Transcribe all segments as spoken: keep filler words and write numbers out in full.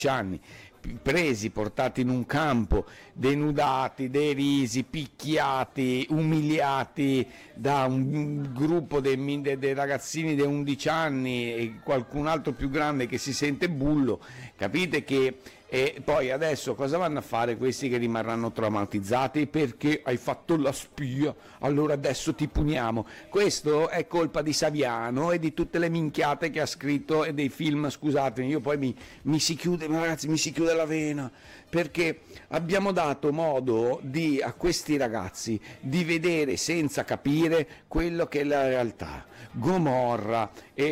anni, presi, portati in un campo, denudati, derisi, picchiati, umiliati da un gruppo dei, dei, dei ragazzini di undici anni e qualcun altro più grande che si sente bullo, capite che e poi adesso cosa vanno a fare questi che rimarranno traumatizzati? Perché hai fatto la spia, allora adesso ti puniamo. Questo è colpa di Saviano e di tutte le minchiate che ha scritto e dei film, scusatemi, io poi mi, mi si chiude, ragazzi, mi si chiude la vena, perché abbiamo dato modo di, a questi ragazzi di vedere senza capire quello che è la realtà. Gomorra,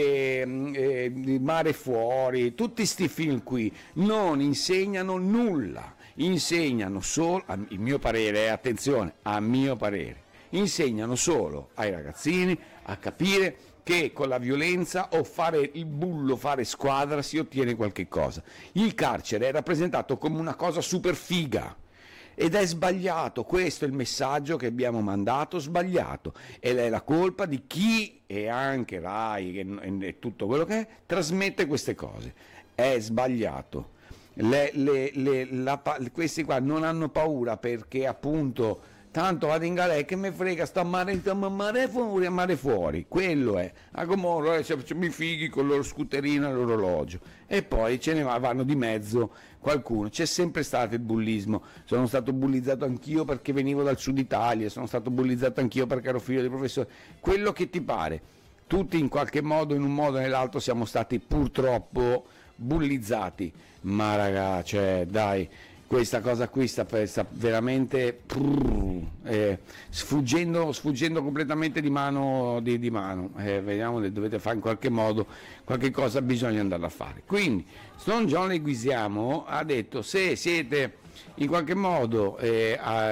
e, e Mare Fuori, tutti sti film qui non insegnano nulla, insegnano solo, a mio parere, eh, attenzione, a mio parere, insegnano solo ai ragazzini a capire che con la violenza o fare il bullo, fare squadra si ottiene qualche cosa. Il carcere è rappresentato come una cosa super figa. Ed è sbagliato, questo è il messaggio che abbiamo mandato, sbagliato, ed è la colpa di chi, e anche Rai e tutto quello che è, trasmette queste cose. È sbagliato. Le, le, le, la, questi qua non hanno paura perché appunto tanto vado in galera che mi frega, sta a mare, sta a mare fuori, a mare fuori, quello è. A Gomorra eh, mi fighi con il loro scooterino e l'orologio, e poi ce ne vanno di mezzo qualcuno. C'è sempre stato il bullismo, sono stato bullizzato anch'io perché venivo dal sud Italia, sono stato bullizzato anch'io perché ero figlio di professore, quello che ti pare. Tutti in qualche modo, in un modo o nell'altro, siamo stati purtroppo bullizzati, ma ragazzi, cioè, dai, questa cosa qui sta, sta veramente prrr, eh, sfuggendo, sfuggendo completamente di mano, di, di mano. Eh, vediamo, dovete fare in qualche modo, qualche cosa bisogna andare a fare. Quindi Don John Leguizamo ha detto: se siete in qualche modo eh, a,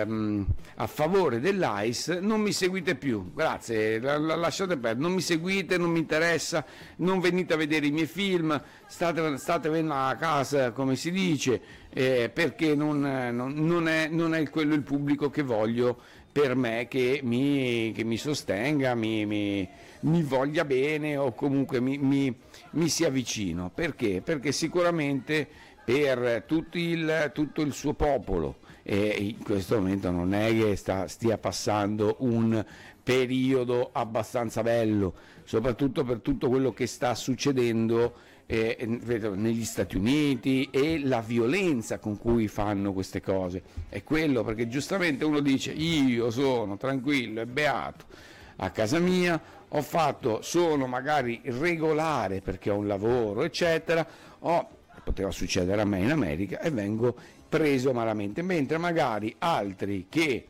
a favore dell'A I S, non mi seguite più, grazie, la, la, lasciate perdere, non mi seguite, non mi interessa, non venite a vedere i miei film, state, statevene a casa, come si dice, eh, perché non, non, non, è, non è quello il pubblico che voglio per me, che mi, che mi sostenga, mi, mi, mi voglia bene o comunque mi, mi, mi sia vicino. Perché? Perché sicuramente per tutto il, tutto il suo popolo, e in questo momento non è che sta, stia passando un periodo abbastanza bello, soprattutto per tutto quello che sta succedendo eh, negli Stati Uniti e la violenza con cui fanno queste cose. È quello, perché giustamente uno dice: io sono tranquillo e beato a casa mia, ho fatto, sono magari regolare perché ho un lavoro eccetera, ho poteva succedere a me in America, e vengo preso malamente, mentre magari altri che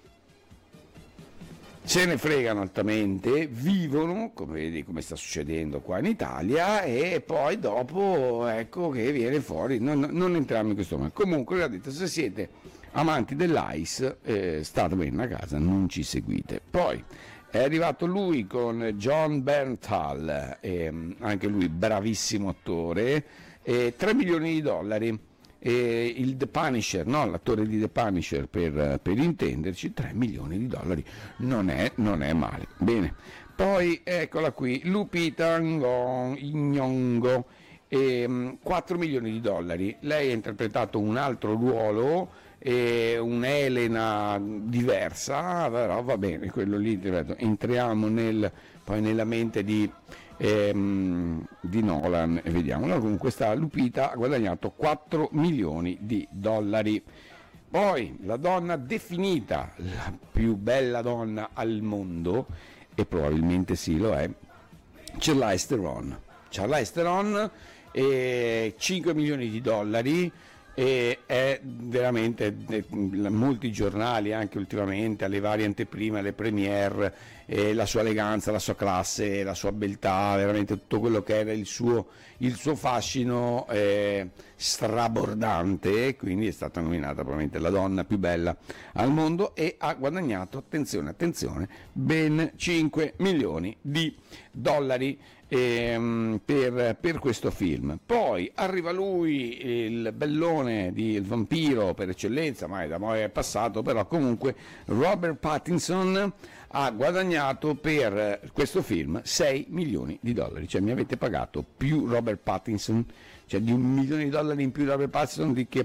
se ne fregano altamente vivono, come vedi, come sta succedendo qua in Italia, e poi dopo ecco che viene fuori. Non, non entriamo in questo momento. Comunque, ho detto, se siete amanti dell'A I S, eh, statevene a casa, non ci seguite. Poi è arrivato lui con John Bernthal, eh, anche lui bravissimo attore, eh, tre milioni di dollari, eh, il The Punisher, no? L'attore di The Punisher, per, per intenderci, tre milioni di dollari, non è, non è male. Bene, poi eccola qui, Lupita Nyong'o, eh, quattro milioni di dollari, lei ha interpretato un altro ruolo, eh, un'Elena diversa, però va bene, quello lì, entriamo nel, poi nella mente di Ehm, di Nolan e vediamo. No, comunque questa Lupita ha guadagnato quattro milioni di dollari. Poi la donna definita la più bella donna al mondo, e probabilmente sì lo è, Charlize Theron. Charlize Theron, eh, cinque milioni di dollari, e è veramente, molti giornali anche ultimamente, alle varie anteprime, alle premiere, eh, la sua eleganza, la sua classe, la sua beltà, veramente tutto quello che era il suo, il suo fascino eh, strabordante, quindi è stata nominata probabilmente la donna più bella al mondo, e ha guadagnato, attenzione, attenzione, ben cinque milioni di dollari ehm, per, per questo film. Poi arriva lui, il bellone, di, il vampiro per eccellenza, ma da mo' è passato, però comunque Robert Pattinson ha guadagnato per questo film sei milioni di dollari, cioè mi avete pagato più Robert Pattinson cioè di un milione di dollari in più da Patterson di che